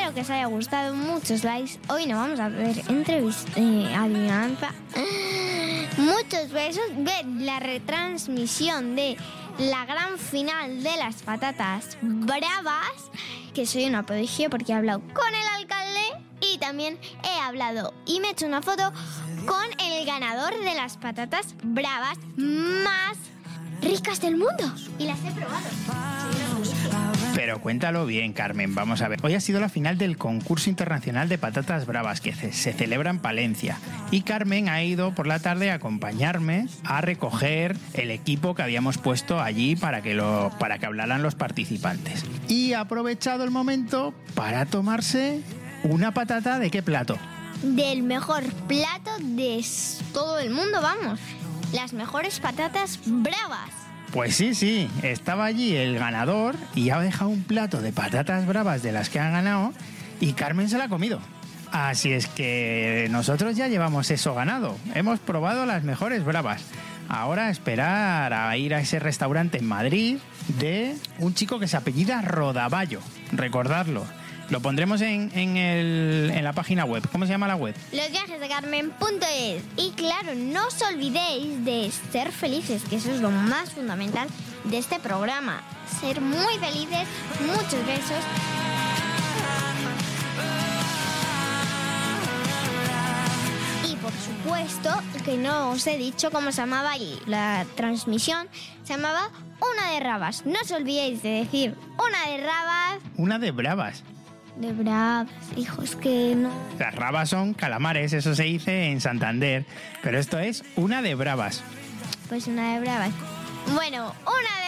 Espero que os haya gustado, muchos likes. Hoy no vamos a ver adivinanza. Muchos besos. Ved la retransmisión de la gran final de las patatas bravas, que soy una prodigio porque he hablado con el alcalde y también he hablado y me he hecho una foto con el ganador de las patatas bravas más ricas del mundo y las he probado. Pero cuéntalo bien, Carmen, vamos a ver. Hoy ha sido la final del concurso internacional de patatas bravas que se celebra en Palencia. Y Carmen ha ido por la tarde a acompañarme a recoger el equipo que habíamos puesto allí para que hablaran los participantes. Y ha aprovechado el momento para tomarse una patata ¿de qué plato? Del mejor plato de todo el mundo, vamos. Las mejores patatas bravas. Pues sí, estaba allí el ganador y ha dejado un plato de patatas bravas de las que han ganado y Carmen se la ha comido. Así es que nosotros ya llevamos eso ganado. Hemos probado las mejores bravas. Ahora esperar a ir a ese restaurante en Madrid de un chico que se apellida Rodaballo. Recordadlo. Lo pondremos en la página web. ¿Cómo se llama la web? Losviajesdecarmen.es. Y claro, no os olvidéis de ser felices, que eso es lo más fundamental de este programa. Ser muy felices, muchos besos. Y por supuesto que no os he dicho cómo se llamaba la transmisión. Se llamaba Una de Rabas. No os olvidéis de decir una de rabas. Una de bravas. De bravas, hijos, que no. Las rabas son calamares, eso se dice en Santander. Pero esto es una de bravas. Pues una de bravas. Bueno, una de